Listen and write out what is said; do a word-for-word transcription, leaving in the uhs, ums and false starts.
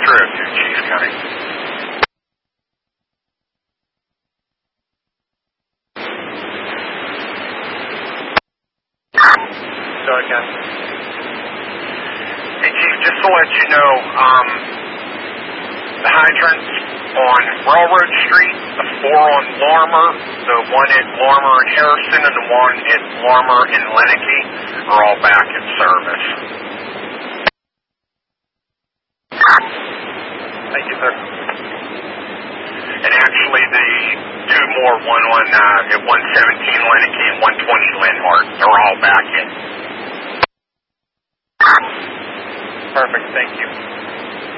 three oh two, Chief County. Go again. Hey, Chief, just to let you know, um, the hydrants on Railroad Street, the four on Lorimer, the one at Lorimer and Harrison, and the one at Lorimer and Lenicky are all back in service. Thank you, sir. And actually, the two more, one on uh, at one seventeen Lenicky and one twenty Linhart, they're all back in. Perfect, thank you.